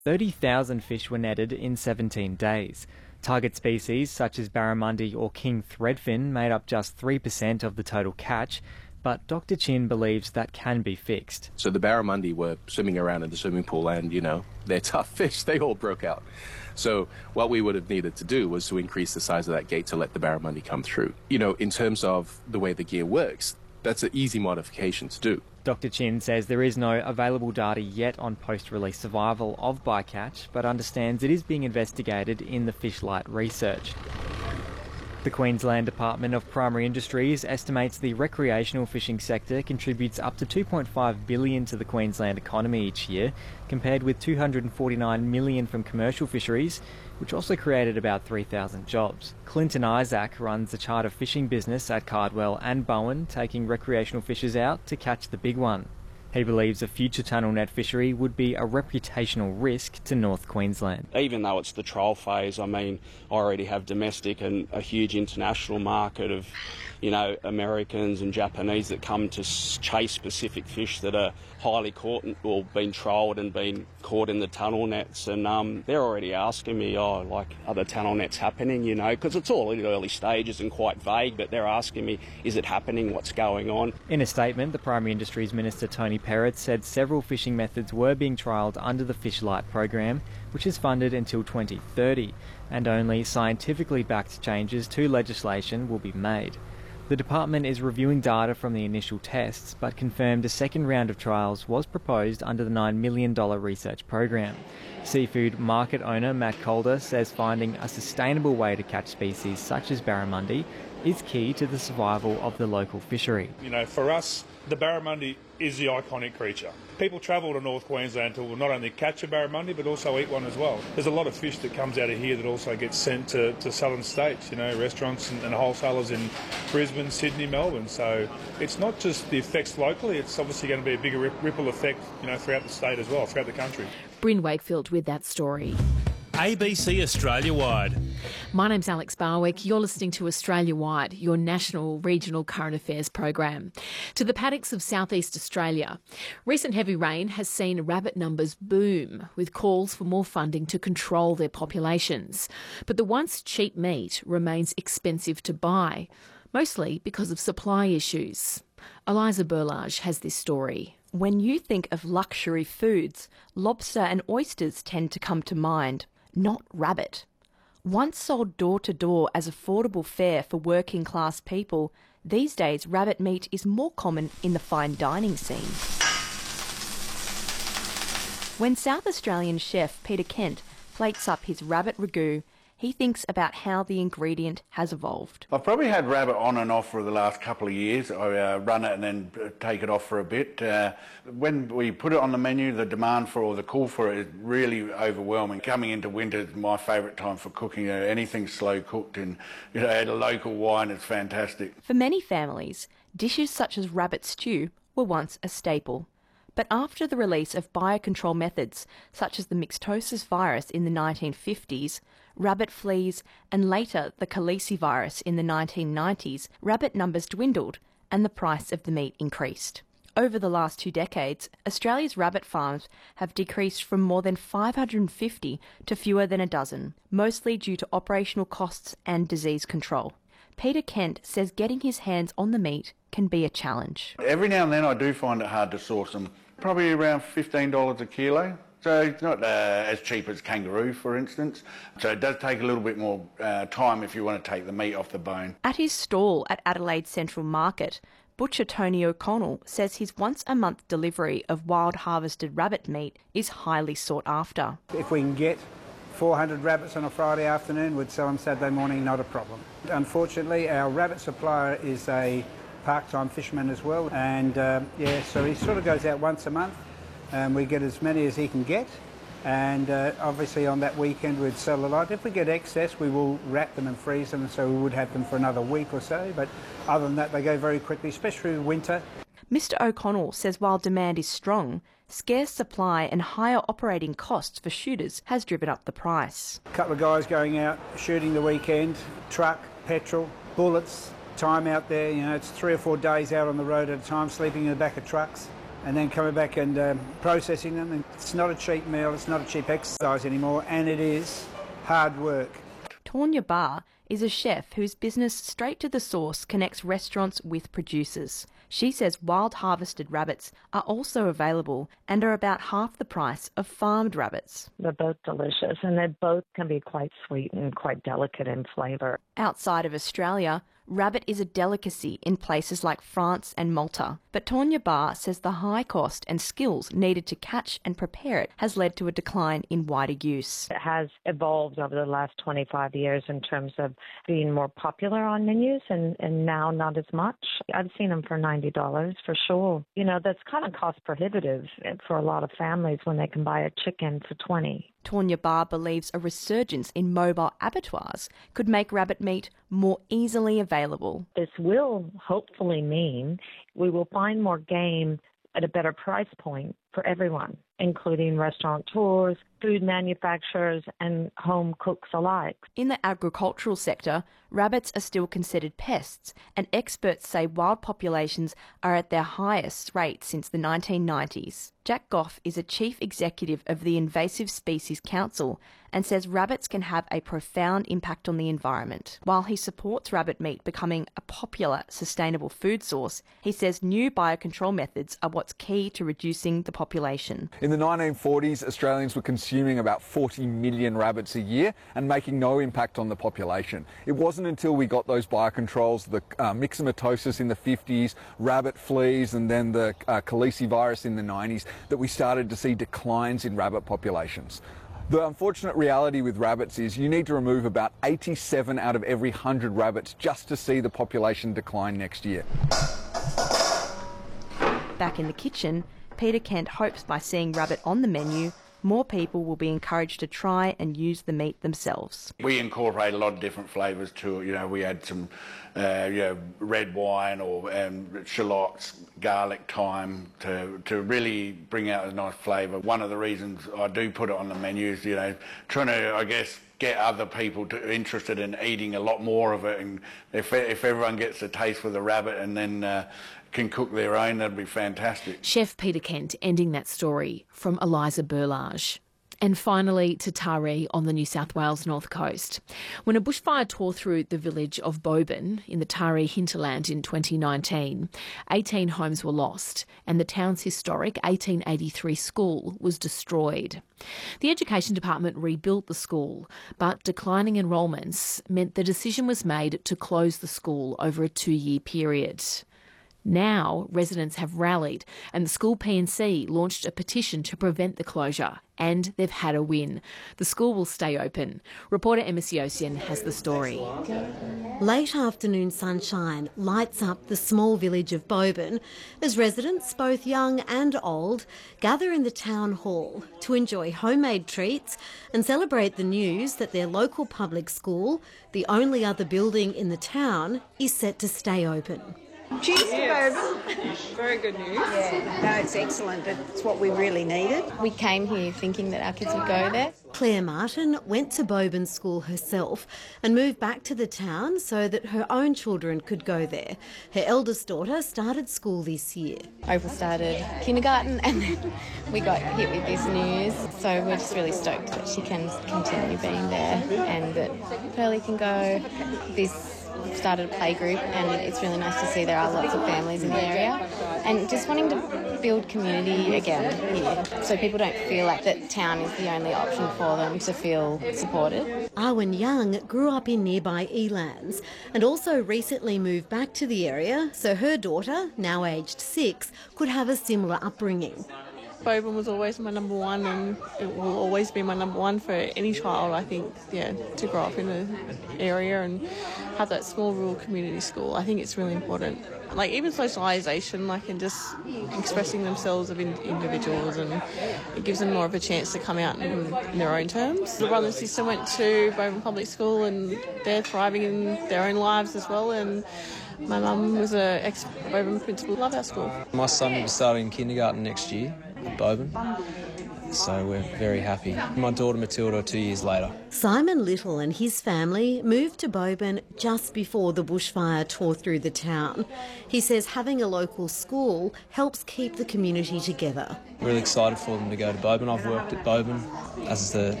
30,000 fish were netted in 17 days. Target species such as barramundi or king threadfin made up just 3% of the total catch, but Dr. Chin believes that can be fixed. So the barramundi were swimming around in the swimming pool and, they're tough fish. They all broke out. So what we would have needed to do was to increase the size of that gate to let the barramundi come through. In terms of the way the gear works, that's an easy modification to do. Dr. Chin says there is no available data yet on post-release survival of bycatch, but understands it is being investigated in the Fishlight research. The Queensland Department of Primary Industries estimates the recreational fishing sector contributes up to $2.5 billion to the Queensland economy each year, compared with $249 million from commercial fisheries, which also created about 3,000 jobs. Clinton Isaac runs a charter fishing business at Cardwell and Bowen, taking recreational fishers out to catch the big one. He believes a future tunnel net fishery would be a reputational risk to North Queensland. Even though it's the trial phase, I already have domestic and a huge international market of, Americans and Japanese that come to chase specific fish that are highly caught or been trialled and been caught in the tunnel nets. And they're already asking me, are the tunnel nets happening, because it's all in early stages and quite vague, but they're asking me, is it happening, what's going on? In a statement, the Primary Industries Minister Tony Perrott said several fishing methods were being trialled under the Fishlight program, which is funded until 2030, and only scientifically backed changes to legislation will be made. The department is reviewing data from the initial tests, but confirmed a second round of trials was proposed under the $9 million research program. Seafood market owner Matt Calder says finding a sustainable way to catch species such as barramundi is key to the survival of the local fishery. For us, the barramundi is the iconic creature. People travel to North Queensland to not only catch a barramundi but also eat one as well. There's a lot of fish that comes out of here that also gets sent to southern states, restaurants and wholesalers in Brisbane, Sydney, Melbourne. So it's not just the effects locally, it's obviously going to be a bigger ripple effect, throughout the state as well, throughout the country. Bryn Wakefield with that story. ABC Australia Wide. My name's Alex Barwick. You're listening to Australia Wide, your national regional current affairs program. To the paddocks of southeast Australia, recent heavy rain has seen rabbit numbers boom, with calls for more funding to control their populations. But the once cheap meat remains expensive to buy, mostly because of supply issues. Eliza Burlage has this story. When you think of luxury foods, lobster and oysters tend to come to mind, not rabbit. Once sold door to door as affordable fare for working class people, these days rabbit meat is more common in the fine dining scene. When South Australian chef Peter Kent plates up his rabbit ragu, he thinks about how the ingredient has evolved. I've probably had rabbit on and off for the last couple of years. I run it and then take it off for a bit. When we put it on the menu, the demand for or the call for it is really overwhelming. Coming into winter is my favourite time for cooking. Anything slow cooked and add a local wine is fantastic. For many families, dishes such as rabbit stew were once a staple. But after the release of biocontrol methods such as the myxotosis virus in the 1950s, rabbit fleas, and later the Khaleesi virus in the 1990s, rabbit numbers dwindled and the price of the meat increased. Over the last 2 decades, Australia's rabbit farms have decreased from more than 550 to fewer than a dozen, mostly due to operational costs and disease control. Peter Kent says getting his hands on the meat can be a challenge. Every now and then I do find it hard to source them. Probably around $15 a kilo. So it's not as cheap as kangaroo, for instance. So it does take a little bit more time if you want to take the meat off the bone. At his stall at Adelaide Central Market, butcher Tony O'Connell says his once-a-month delivery of wild harvested rabbit meat is highly sought after. If we can get 400 rabbits on a Friday afternoon, we'd sell them Saturday morning, not a problem. Unfortunately, our rabbit supplier is a part-time fisherman as well, and so he sort of goes out once a month. We get as many as he can get, and obviously on that weekend we'd sell a lot. If we get excess, we will wrap them and freeze them, so we would have them for another week or so, but other than that they go very quickly, especially in winter. Mr O'Connell says while demand is strong, scarce supply and higher operating costs for shooters has driven up the price. A couple of guys going out shooting the weekend, truck, petrol, bullets, time out there, it's 3 or 4 days out on the road at a time, sleeping in the back of trucks. and then coming back and processing them. And it's not a cheap meal, it's not a cheap exercise anymore, and it is hard work. Tonya Barr is a chef whose business Straight to the Source connects restaurants with producers. She says wild harvested rabbits are also available and are about half the price of farmed rabbits. They're both delicious, and they both can be quite sweet and quite delicate in flavour. Outside of Australia, rabbit is a delicacy in places like France and Malta. But Tonya Barr says the high cost and skills needed to catch and prepare it has led to a decline in wider use. It has evolved over the last 25 years in terms of being more popular on menus and now not as much. I've seen them for $90 for sure. You know, that's kind of cost prohibitive for a lot of families when they can buy a chicken for $20. Tonya Barr believes a resurgence in mobile abattoirs could make rabbit meat more easily available. This will hopefully mean we will find more game at a better price point for everyone, including restaurateurs, food manufacturers and home cooks alike. In the agricultural sector, rabbits are still considered pests, and experts say wild populations are at their highest rate since the 1990s. Jack Goff is a chief executive of the Invasive Species Council and says rabbits can have a profound impact on the environment. While he supports rabbit meat becoming a popular, sustainable food source, he says new biocontrol methods are what's key to reducing the population. In the 1940s, Australians were consuming about 40 million rabbits a year and making no impact on the population. It wasn't until we got those biocontrols, the myxomatosis in the 50s, rabbit fleas, and then the calicivirus in the 90s, that we started to see declines in rabbit populations. The unfortunate reality with rabbits is you need to remove about 87 out of every 100 rabbits just to see the population decline next year. Back in the kitchen, Peter Kent hopes by seeing rabbit on the menu, more people will be encouraged to try and use the meat themselves. We incorporate a lot of different flavours to it. You know, we add some red wine or shallots, garlic, thyme to really bring out a nice flavour. One of the reasons I do put it on the menu is, you know, trying to, I guess, get other people interested in eating a lot more of it. And if everyone gets a taste for the rabbit and then can cook their own, that'd be fantastic. Chef Peter Kent ending that story from Eliza Burlage. And finally to Taree on the New South Wales North Coast. When a bushfire tore through the village of Boban in the Taree hinterland in 2019, 18 homes were lost and the town's historic 1883 school was destroyed. The Education Department rebuilt the school, but declining enrolments meant the decision was made to close the school over a 2-year period. Now, residents have rallied and the school P&C launched a petition to prevent the closure, and they've had a win. The school will stay open. Reporter Emma Siosian has the story. Late afternoon sunshine lights up the small village of Boban as residents, both young and old, gather in the town hall to enjoy homemade treats and celebrate the news that their local public school, the only other building in the town, is set to stay open. Cheers to Boban. Very good news. Yeah, no, it's excellent. It's what we really needed. We came here thinking that our kids would go there. Claire Martin went to Boban School herself and moved back to the town so that her own children could go there. Her eldest daughter started school this year. Opal started kindergarten and then we got hit with this news. So we're just really stoked that she can continue being there and that Pearlie can go. This started a play group and it's really nice to see there are lots of families in the area and just wanting to build community again here so people don't feel like that town is the only option for them to feel supported. Arwen Young grew up in nearby Elands and also recently moved back to the area so her daughter, now aged 6, could have a similar upbringing. Boban was always my number one and it will always be my number one for any child, I think, to grow up in an area and have that small rural community school. I think it's really important. Like even socialisation, and just expressing themselves of individuals, and it gives them more of a chance to come out in their own terms. The brother and sister went to Boban Public School and they're thriving in their own lives as well, and my mum was an ex-Boban principal. Love our school. My son will be starting kindergarten next year at Boban. so we're very happy. My daughter Matilda 2 years later. Simon Little and his family moved to Boban just before the bushfire tore through the town. He says having a local school helps keep the community together. Really excited for them to go to Boban. I've worked at Boban as the